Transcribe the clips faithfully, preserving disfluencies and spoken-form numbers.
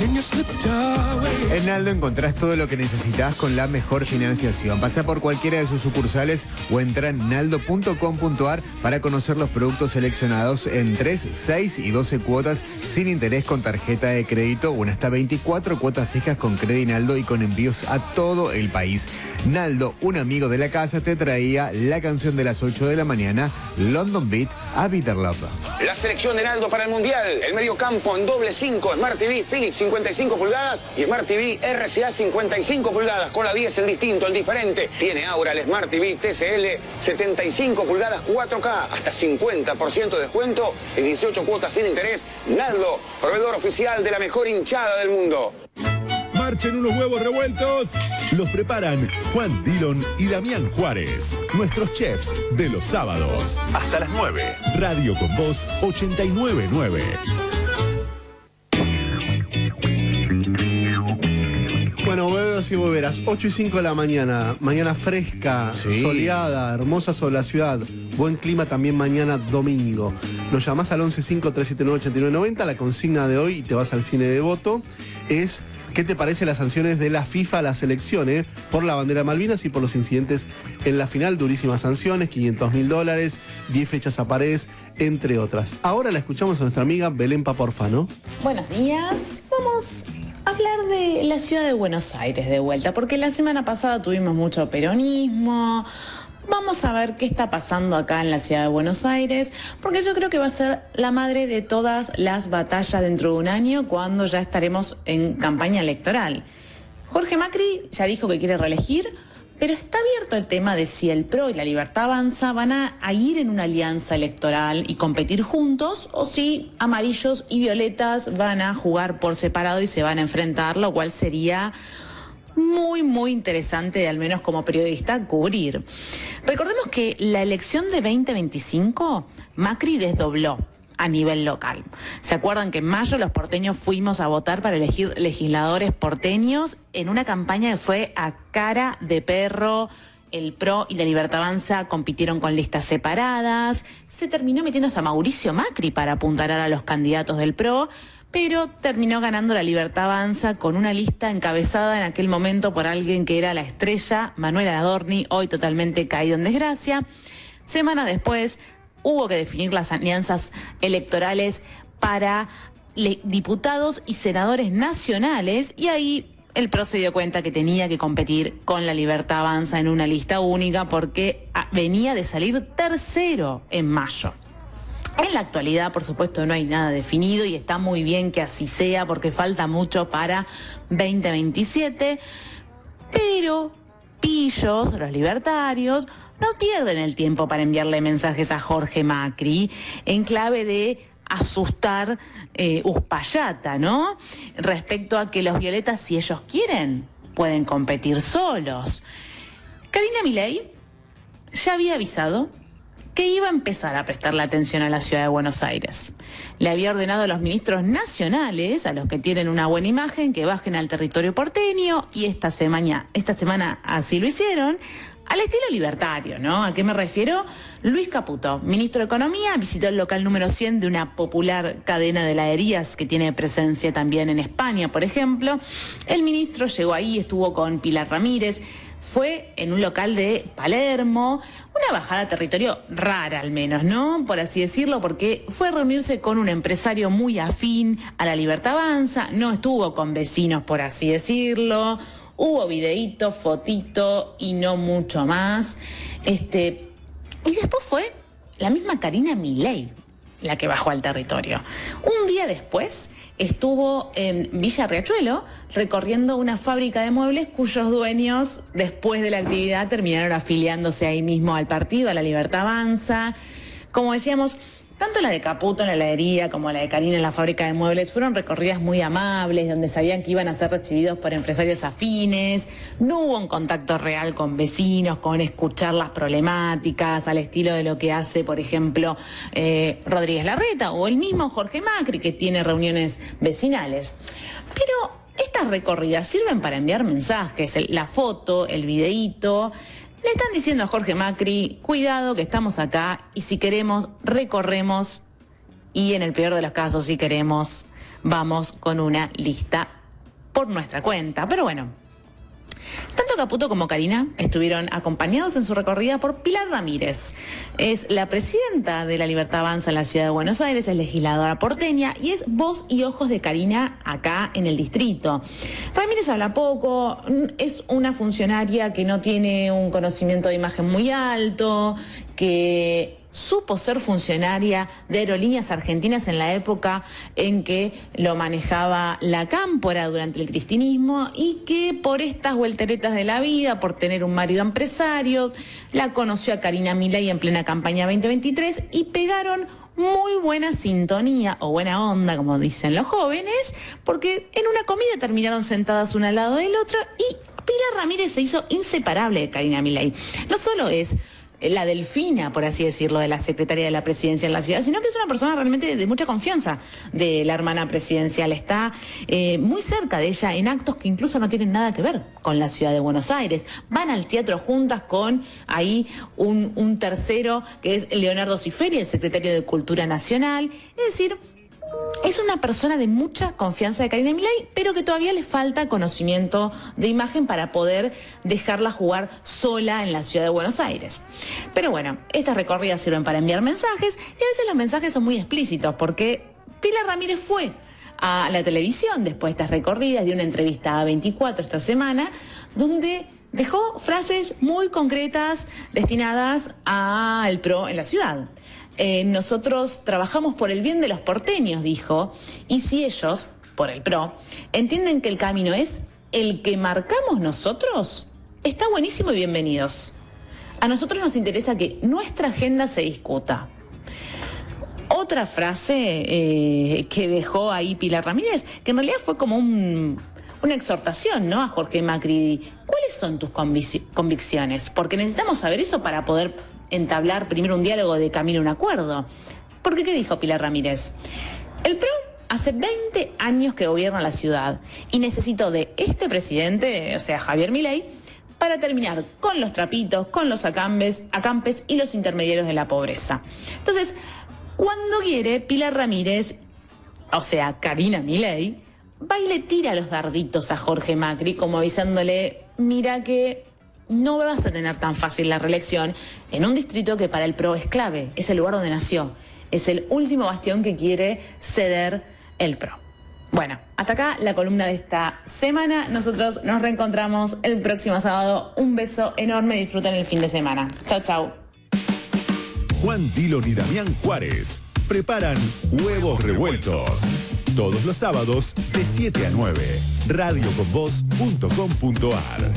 En Naldo encontrás todo lo que necesitas con la mejor financiación. Pasa por cualquiera de sus sucursales o entra en naldo punto com punto ar para conocer los productos seleccionados en tres, seis y doce cuotas sin interés con tarjeta de crédito o en hasta veinticuatro cuotas fijas con Credinaldo y con envíos a todo el país. Naldo, un amigo de la casa, te traía la canción de las ocho de la mañana, London Beat a Bitter Love. La selección de Naldo para el Mundial, el mediocampo en doble cinco, Smart T V Philips cincuenta y cinco pulgadas y Smart T V R C A cincuenta y cinco pulgadas, con la diez el distinto, el diferente. Tiene ahora el Smart T V T C L setenta y cinco pulgadas cuatro K, hasta cincuenta por ciento de descuento y dieciocho cuotas sin interés. Naldo, proveedor oficial de la mejor hinchada del mundo. Marchen unos huevos revueltos. Los preparan Juan Dillon y Damián Juárez, nuestros chefs de los sábados. Hasta las nueve. Radio con Voz ochenta y nueve punto nueve. Bueno, huevos y hueveras, ocho y cinco de la mañana, mañana fresca, sí, soleada, hermosa sobre la ciudad, buen clima también mañana domingo. Nos llamás al once cinco tres siete nueve ocho nueve nueve cero, la consigna de hoy, y te vas al cine de voto, es ¿qué te parece las sanciones de la FIFA a la selección, eh? Por la bandera de Malvinas y por los incidentes en la final? Durísimas sanciones, quinientos mil dólares, diez fechas a paredes, entre otras. Ahora la escuchamos a nuestra amiga Belén Paporfa, ¿no? Buenos días, vamos a hablar de la ciudad de Buenos Aires de vuelta, porque la semana pasada tuvimos mucho peronismo. Vamos a ver qué está pasando acá en la ciudad de Buenos Aires, porque yo creo que va a ser la madre de todas las batallas dentro de un año, cuando ya estaremos en campaña electoral. Jorge Macri ya dijo que quiere reelegir, pero está abierto el tema de si el P R O y la Libertad Avanza van a, a ir en una alianza electoral y competir juntos, o si amarillos y violetas van a jugar por separado y se van a enfrentar, lo cual sería muy, muy interesante, de, al menos como periodista, cubrir. Recordemos que la elección de veinte veinticinco, Macri desdobló a nivel local. ¿Se acuerdan que en mayo los porteños fuimos a votar para elegir legisladores porteños en una campaña que fue a cara de perro? El P R O y la Libertad Avanza compitieron con listas separadas. Se terminó metiendo hasta Mauricio Macri para apuntalar a los candidatos del P R O, pero terminó ganando la Libertad Avanza con una lista encabezada en aquel momento por alguien que era la estrella, Manuel Adorni, hoy totalmente caído en desgracia. Semana después hubo que definir las alianzas electorales para diputados y senadores nacionales, y ahí el P R O se dio cuenta que tenía que competir con la Libertad Avanza en una lista única, porque venía de salir tercero en mayo. En la actualidad, por supuesto, no hay nada definido, y está muy bien que así sea, porque falta mucho para veinte veintisiete, pero pillos, los libertarios, no pierden el tiempo para enviarle mensajes a Jorge Macri en clave de asustar eh, Uspallata, ¿no? Respecto a que los violetas, si ellos quieren, pueden competir solos. Karina Milei ya había avisado que iba a empezar a prestarle atención a la ciudad de Buenos Aires. Le había ordenado a los ministros nacionales, a los que tienen una buena imagen, que bajen al territorio porteño, y esta semana, esta semana así lo hicieron, al estilo libertario, ¿no? ¿A qué me refiero? Luis Caputo, ministro de Economía, visitó el local número cien de una popular cadena de heladerías que tiene presencia también en España, por ejemplo. El ministro llegó ahí, estuvo con Pilar Ramírez, fue en un local de Palermo, una bajada a territorio rara al menos, ¿no? Por así decirlo, porque fue a reunirse con un empresario muy afín a la Libertad Avanza, no estuvo con vecinos, por así decirlo. Hubo videíto, fotito y no mucho más. Este, y después fue la misma Karina Milei la que bajó al territorio. Un día después estuvo en Villa Riachuelo recorriendo una fábrica de muebles cuyos dueños, después de la actividad, terminaron afiliándose ahí mismo al partido, a la Libertad Avanza. Como decíamos, tanto la de Caputo en la heladería como la de Karina en la fábrica de muebles fueron recorridas muy amables, donde sabían que iban a ser recibidos por empresarios afines. No hubo un contacto real con vecinos, con escuchar las problemáticas, al estilo de lo que hace, por ejemplo, eh, Rodríguez Larreta o el mismo Jorge Macri, que tiene reuniones vecinales. Pero estas recorridas sirven para enviar mensajes, el, la foto, el videíto. Le están diciendo a Jorge Macri, cuidado que estamos acá, y si queremos, recorremos, y en el peor de los casos, si queremos, vamos con una lista por nuestra cuenta. Pero bueno, tanto Caputo como Karina estuvieron acompañados en su recorrida por Pilar Ramírez. Es la presidenta de La Libertad Avanza en la Ciudad de Buenos Aires, es legisladora porteña y es voz y ojos de Karina acá en el distrito. Ramírez habla poco, es una funcionaria que no tiene un conocimiento de imagen muy alto, que supo ser funcionaria de Aerolíneas Argentinas en la época en que lo manejaba la Cámpora durante el cristinismo y que por estas vuelteretas de la vida, por tener un marido empresario, la conoció a Karina Milei en plena campaña veinte veintitrés y pegaron muy buena sintonía o buena onda, como dicen los jóvenes, porque en una comida terminaron sentadas una al lado del otro y Pilar Ramírez se hizo inseparable de Karina Milei. No solo es la delfina, por así decirlo, de la secretaria de la presidencia en la ciudad, sino que es una persona realmente de, de mucha confianza de la hermana presidencial. Está eh, muy cerca de ella en actos que incluso no tienen nada que ver con la ciudad de Buenos Aires. Van al teatro juntas con ahí un, un tercero que es Leonardo Ciferi, el secretario de Cultura Nacional. Es decir, es una persona de mucha confianza de Karina Milei, pero que todavía le falta conocimiento de imagen para poder dejarla jugar sola en la ciudad de Buenos Aires. Pero bueno, estas recorridas sirven para enviar mensajes y a veces los mensajes son muy explícitos porque Pilar Ramírez fue a la televisión después de estas recorridas, dio una entrevista a veinticuatro esta semana, donde dejó frases muy concretas destinadas al PRO en la ciudad. Eh, nosotros trabajamos por el bien de los porteños, dijo, y si ellos, por el PRO, entienden que el camino es el que marcamos nosotros, está buenísimo y bienvenidos. A nosotros nos interesa que nuestra agenda se discuta. Otra frase eh, que dejó ahí Pilar Ramírez, que en realidad fue como un, una exhortación, ¿no?, a Jorge Macri. ¿Cuáles son tus convic- convicciones? Porque necesitamos saber eso para poder entablar primero un diálogo de camino a un acuerdo. Porque, ¿qué dijo Pilar Ramírez? El PRO hace veinte años que gobierna la ciudad y necesitó de este presidente, o sea, Javier Milei, para terminar con los trapitos, con los acampes, acampes y los intermediarios de la pobreza. Entonces, cuando quiere, Pilar Ramírez, o sea, Karina Milei, va y le tira los darditos a Jorge Macri, como avisándole, mira que no vas a tener tan fácil la reelección en un distrito que para el PRO es clave, es el lugar donde nació, es el último bastión que quiere ceder el PRO. Bueno, hasta acá la columna de esta semana. Nosotros nos reencontramos el próximo sábado. Un beso enorme, disfruten el fin de semana. Chau, chau. Juan Dillon y Damián Juárez preparan Huevos Revueltos. Todos los sábados de siete a nueve. radio con voz punto com punto a r.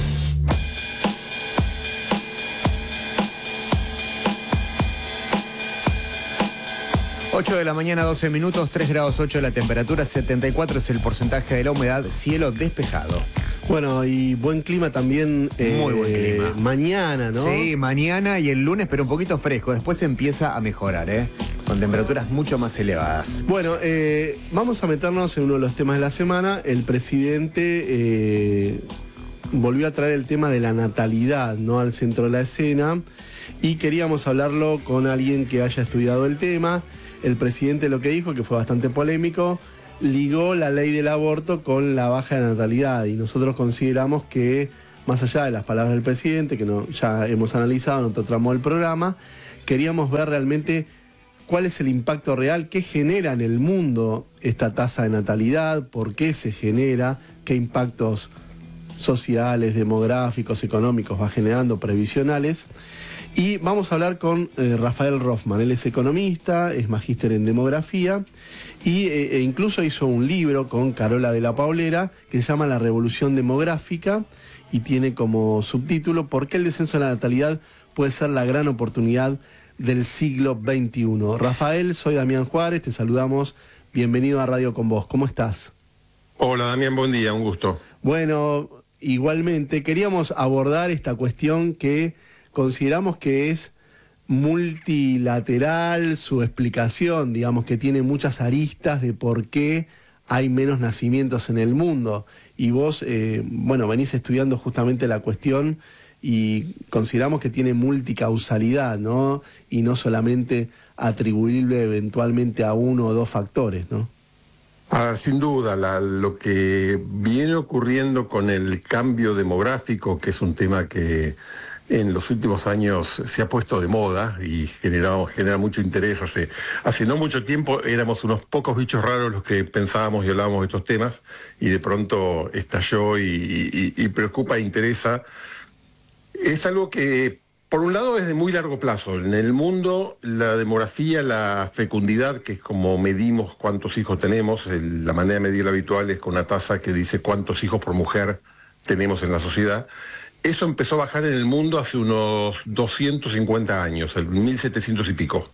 ocho de la mañana, doce minutos, tres grados ocho la temperatura, setenta y cuatro es el porcentaje de la humedad, cielo despejado. Bueno, y buen clima también. Eh, Muy buen clima. Mañana, ¿no? Sí, mañana y el lunes, pero un poquito fresco. Después empieza a mejorar, ¿eh? Con temperaturas mucho más elevadas. Bueno, eh, vamos a meternos en uno de los temas de la semana. El presidente eh, volvió a traer el tema de la natalidad, ¿no?, al centro de la escena. Y queríamos hablarlo con alguien que haya estudiado el tema. El presidente lo que dijo, que fue bastante polémico, ligó la ley del aborto con la baja de natalidad. Y nosotros consideramos que, más allá de las palabras del presidente, que no, ya hemos analizado en otro tramo del programa, queríamos ver realmente cuál es el impacto real, qué genera en el mundo esta tasa de natalidad, por qué se genera, qué impactos sociales, demográficos, económicos va generando, previsionales. Y vamos a hablar con eh, Rafael Rothman. Él es economista, es magíster en demografía y, eh, e incluso hizo un libro con Carola de la Paulera que se llama La Revolución Demográfica y tiene como subtítulo ¿Por qué el descenso de la natalidad puede ser la gran oportunidad del siglo veintiuno? Rafael, soy Damián Juárez, te saludamos. Bienvenido a Radio con Vos. ¿Cómo estás? Hola Damián, buen día, un gusto. Bueno, igualmente, queríamos abordar esta cuestión que consideramos que es multilateral su explicación, digamos que tiene muchas aristas de por qué hay menos nacimientos en el mundo. Y vos, eh, bueno, venís estudiando justamente la cuestión y consideramos que tiene multicausalidad, ¿no? Y no solamente atribuible eventualmente a uno o dos factores, ¿no? Ah, sin duda, la- lo que viene ocurriendo con el cambio demográfico, que es un tema que en los últimos años se ha puesto de moda y generado, genera mucho interés. Hace, hace no mucho tiempo éramos unos pocos bichos raros los que pensábamos y hablábamos de estos temas, y de pronto estalló y, y- y preocupa e interesa. Es algo que, por un lado, es de muy largo plazo. En el mundo, la demografía, la fecundidad, que es como medimos cuántos hijos tenemos, el- la manera de medirla habitual es con una tasa que dice cuántos hijos por mujer tenemos en la sociedad. Eso empezó a bajar en el mundo hace unos doscientos cincuenta años, en mil setecientos y pico.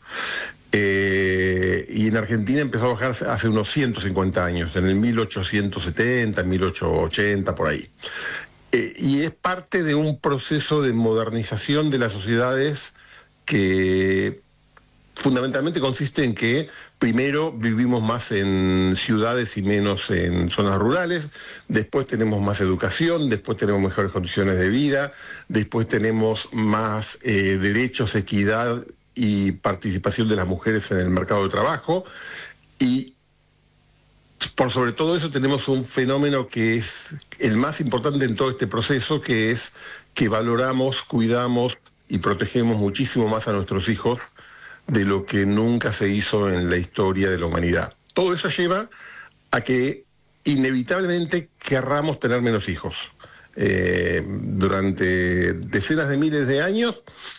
Eh, y en Argentina empezó a bajar hace unos ciento cincuenta años, en el mil ochocientos setenta, mil ochocientos ochenta, por ahí. Eh, y es parte de un proceso de modernización de las sociedades que fundamentalmente consiste en que primero vivimos más en ciudades y menos en zonas rurales, después tenemos más educación, después tenemos mejores condiciones de vida, después tenemos más eh, derechos, equidad y participación de las mujeres en el mercado de trabajo, y por sobre todo eso tenemos un fenómeno que es el más importante en todo este proceso, que es que valoramos, cuidamos y protegemos muchísimo más a nuestros hijos de lo que nunca se hizo en la historia de la humanidad. Todo eso lleva a que inevitablemente querramos tener menos hijos. Eh, durante decenas de miles de años,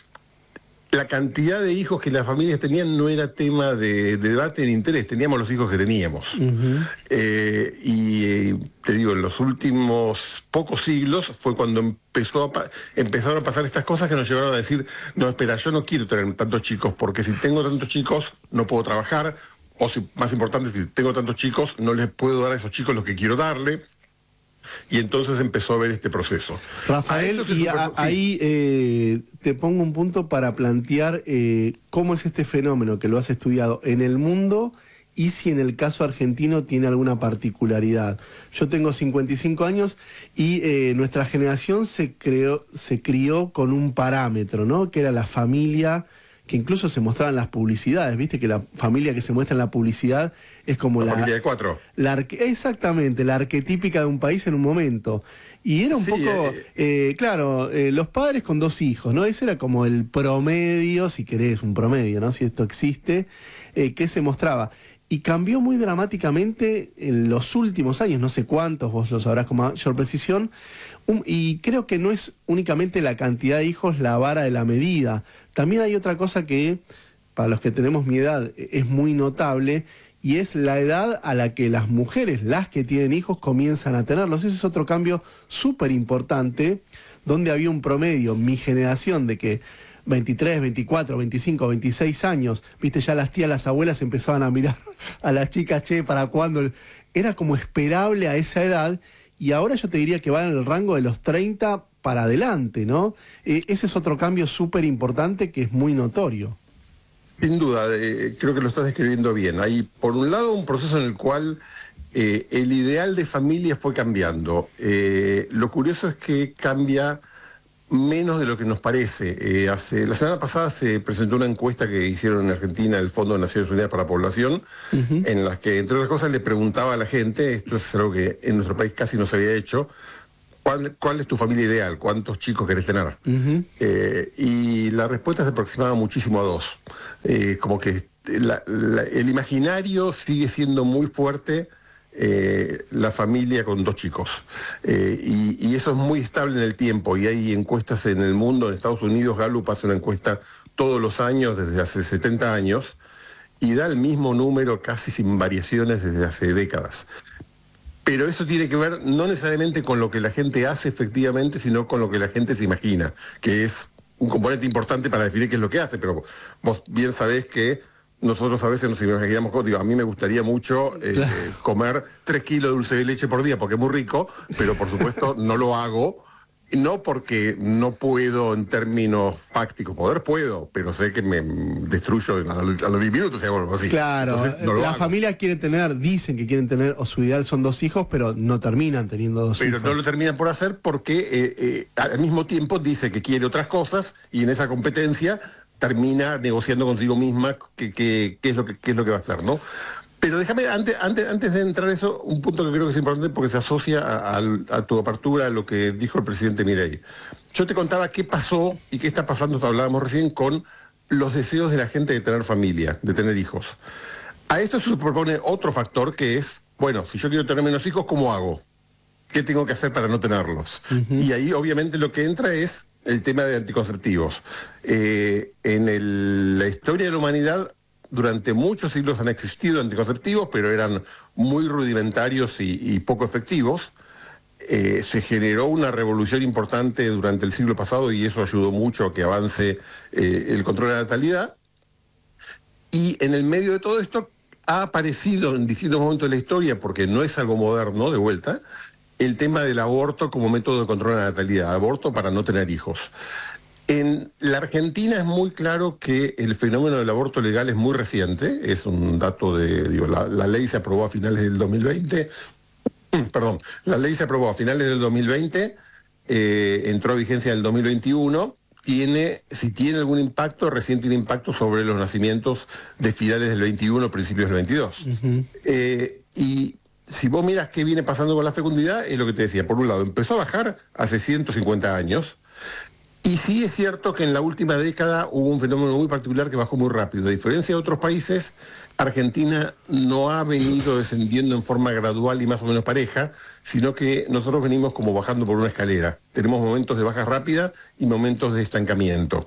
la cantidad de hijos que las familias tenían no era tema de, de debate ni interés, teníamos los hijos que teníamos. Uh-huh. Eh, y eh, te digo, en los últimos pocos siglos fue cuando empezó a pa- empezaron a pasar estas cosas que nos llevaron a decir, no, espera, yo no quiero tener tantos chicos, porque si tengo tantos chicos no puedo trabajar, o si, más importante, si tengo tantos chicos no les puedo dar a esos chicos lo que quiero darle. Y entonces empezó a ver este proceso. Rafael, y super... a, sí. ahí eh, te pongo un punto para plantear eh, cómo es este fenómeno que lo has estudiado en el mundo y si en el caso argentino tiene alguna particularidad. Yo tengo cincuenta y cinco años y eh, nuestra generación se, creó, se crió con un parámetro, ¿no? Que era la familia, que incluso se mostraba en las publicidades, viste que la familia que se muestra en la publicidad es como la... la... familia de cuatro. La arque, exactamente, la arquetípica de un país en un momento. Y era un sí, poco, eh, eh, claro, eh, los padres con dos hijos, ¿no? Ese era como el promedio, si querés, un promedio, ¿no? Si esto existe, eh, que se mostraba. Y cambió muy dramáticamente en los últimos años, no sé cuántos, vos lo sabrás con mayor precisión, um, y creo que no es únicamente la cantidad de hijos la vara de la medida. También hay otra cosa que, para los que tenemos mi edad, es muy notable, y es la edad a la que las mujeres, las que tienen hijos, comienzan a tenerlos. Ese es otro cambio súper importante, donde había un promedio, mi generación, de que veintitrés, veinticuatro, veinticinco, veintiséis años, viste, ya las tías, las abuelas empezaban a mirar a las chicas, che, ¿para cuándo? Era como esperable a esa edad, y ahora yo te diría que van en el rango de los treinta para adelante, ¿no? Eh, ese es otro cambio súper importante que es muy notorio. Sin duda, eh, creo que lo estás describiendo bien. Hay, por un lado, un proceso en el cual eh, el ideal de familia fue cambiando. Eh, lo curioso es que cambia menos de lo que nos parece. Eh, hace, la semana pasada se presentó una encuesta que hicieron en Argentina el Fondo de Naciones Unidas para la Población, uh-huh. en la que, entre otras cosas, le preguntaba a la gente, esto es algo que en nuestro país casi no se había hecho, ¿cuál, cuál es tu familia ideal? ¿Cuántos chicos querés tener? Uh-huh. Eh, y la respuesta se aproximaba muchísimo a dos. Eh, como que la, la, el imaginario sigue siendo muy fuerte. Eh, la familia con dos chicos. Eh, y, y eso es muy estable en el tiempo, y hay encuestas en el mundo. En Estados Unidos, Gallup hace una encuesta todos los años, desde hace setenta años, y da el mismo número casi sin variaciones desde hace décadas. Pero eso tiene que ver no necesariamente con lo que la gente hace efectivamente, sino con lo que la gente se imagina, que es un componente importante para definir qué es lo que hace. Pero vos bien sabés que nosotros a veces nos imaginamos, digo, a mí me gustaría mucho eh, claro. comer tres kilos de dulce de leche por día porque es muy rico, pero por supuesto no lo hago, no porque no puedo en términos fácticos, poder puedo, pero sé que me destruyo a los, a los diez minutos, o algo así. Claro, Entonces, no la familia quiere tener, dicen que quieren tener, o su ideal son dos hijos, pero no terminan teniendo dos pero hijos. Pero no lo terminan por hacer porque eh, eh, al mismo tiempo dice que quiere otras cosas, y en esa competencia termina negociando consigo misma qué, qué, qué, es lo que, qué es lo que va a hacer, ¿no? Pero déjame, antes, antes, antes de entrar a eso, un punto que creo que es importante porque se asocia a, a, a tu apertura a lo que dijo el presidente Milei. Yo te contaba qué pasó y qué está pasando, hablábamos recién, con los deseos de la gente de tener familia, de tener hijos. A esto se propone otro factor que es, bueno, si yo quiero tener menos hijos, ¿cómo hago? ¿Qué tengo que hacer para no tenerlos? Uh-huh. Y ahí obviamente lo que entra es el tema de anticonceptivos. Eh, en el, la historia de la humanidad, durante muchos siglos han existido anticonceptivos, pero eran muy rudimentarios y, y poco efectivos. Eh, se generó una revolución importante durante el siglo pasado y eso ayudó mucho a que avance eh, el control de la natalidad. Y en el medio de todo esto ha aparecido en distintos momentos de la historia, porque no es algo moderno, de vuelta, el tema del aborto como método de control de la natalidad, aborto para no tener hijos. En la Argentina es muy claro que el fenómeno del aborto legal es muy reciente, es un dato de, digo, la, la ley se aprobó a finales del dos mil veinte, perdón, la ley se aprobó a finales del dos mil veinte, eh, entró a vigencia en el dos mil veintiuno, tiene, si tiene algún impacto, recién tiene impacto sobre los nacimientos de finales del veintiuno, principios del veintidós. Uh-huh. Eh, y si vos miras qué viene pasando con la fecundidad, es lo que te decía, por un lado, empezó a bajar hace ciento cincuenta años, y sí es cierto que en la última década hubo un fenómeno muy particular que bajó muy rápido. A diferencia de otros países, Argentina no ha venido descendiendo en forma gradual y más o menos pareja, sino que nosotros venimos como bajando por una escalera. Tenemos momentos de baja rápida y momentos de estancamiento.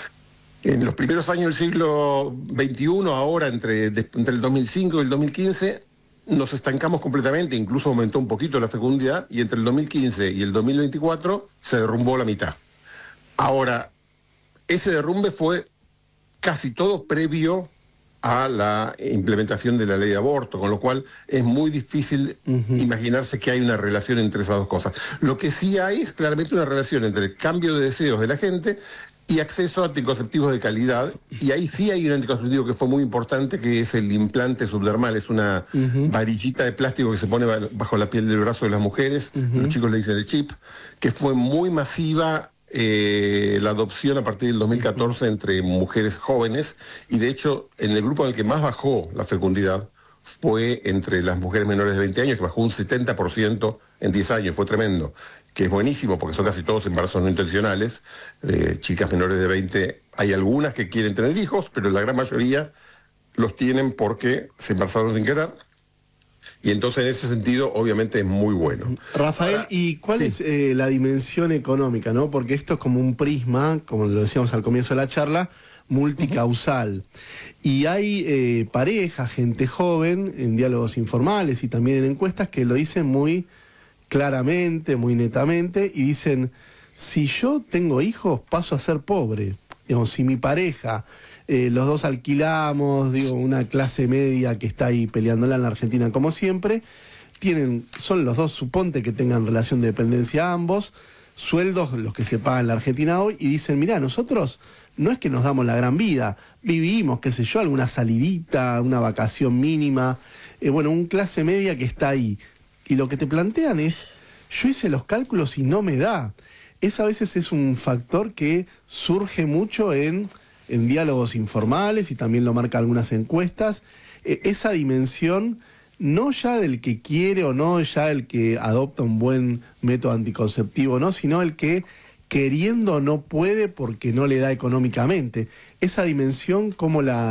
En los primeros años del siglo veintiuno, ahora entre, de, entre el dos mil cinco y el dos mil quince, nos estancamos completamente, incluso aumentó un poquito la fecundidad, y entre el dos mil quince y el dos mil veinticuatro se derrumbó la mitad. Ahora, ese derrumbe fue casi todo previo a la implementación de la ley de aborto, con lo cual es muy difícil uh-huh. imaginarse que hay una relación entre esas dos cosas. Lo que sí hay es claramente una relación entre el cambio de deseos de la gente y acceso a anticonceptivos de calidad, y ahí sí hay un anticonceptivo que fue muy importante, que es el implante subdermal, es una uh-huh. varillita de plástico que se pone bajo la piel del brazo de las mujeres, uh-huh. los chicos le dicen el chip, que fue muy masiva. Eh, la adopción a partir del dos mil catorce entre mujeres jóvenes, y de hecho en el grupo en el que más bajó la fecundidad fue entre las mujeres menores de veinte años, que bajó un setenta por ciento en diez años, fue tremendo, que es buenísimo porque son casi todos embarazos no intencionales, eh, chicas menores de veinte, hay algunas que quieren tener hijos, pero la gran mayoría los tienen porque se embarazaron sin querer. Y entonces en ese sentido obviamente es muy bueno. Rafael, ahora, ¿y cuál sí. es eh, la dimensión económica, no? Porque esto es como un prisma, como lo decíamos al comienzo de la charla, multicausal. Uh-huh. Y hay eh, parejas, gente joven, en diálogos informales y también en encuestas, que lo dicen muy claramente, muy netamente, y dicen, si yo tengo hijos, paso a ser pobre. Digamos, si mi pareja... Eh, los dos alquilamos, digo, una clase media que está ahí peleándola en la Argentina como siempre, tienen, son los dos, suponte que tengan relación de dependencia ambos, sueldos los que se pagan en la Argentina hoy, y dicen, mirá, nosotros no es que nos damos la gran vida, vivimos, qué sé yo, alguna salidita, una vacación mínima, eh, bueno, un clase media que está ahí, y lo que te plantean es, yo hice los cálculos y no me da. Eso a veces es un factor que surge mucho en... en diálogos informales, y también lo marcan algunas encuestas, eh, esa dimensión, no ya del que quiere o no ya el que adopta un buen método anticonceptivo, no, sino el que queriendo no puede porque no le da económicamente. Esa dimensión, ¿cómo la